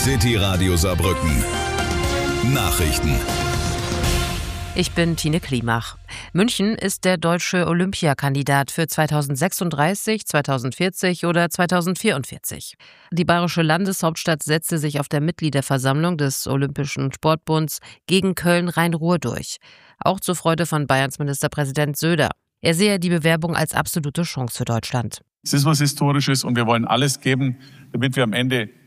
City Radio Saarbrücken. Nachrichten. Ich bin Tine Klimach. München ist der deutsche Olympiakandidat für 2036, 2040 oder 2044. Die bayerische Landeshauptstadt setzte sich auf der Mitgliederversammlung des Olympischen Sportbunds gegen Köln-Rhein-Ruhr durch. Auch zur Freude von Bayerns Ministerpräsident Söder. Er sehe die Bewerbung als absolute Chance für Deutschland. Es ist was Historisches und wir wollen alles geben, damit wir am Ende